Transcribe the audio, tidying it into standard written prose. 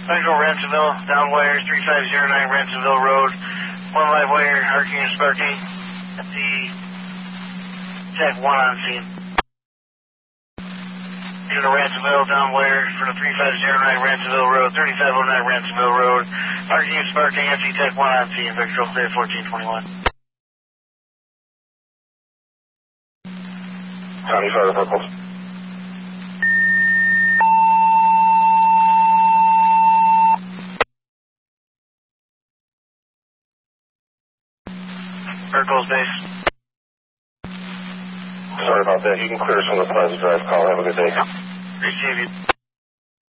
Central Ransomville, downwire 3509 Ransomville Road. One live wire, Hurricane Sparky at the Tech 1 on scene. Unit Ransomville, downwire for the 3509 Ransomville Road, 3509 Ransomville Road. Hurricane Sparky at the Tech 1 on scene, Victor Clear 1421. County Fire Purple. Circles base. Sorry about that. You can clear us from the Plaza Drive call. Have a good day. Receive you.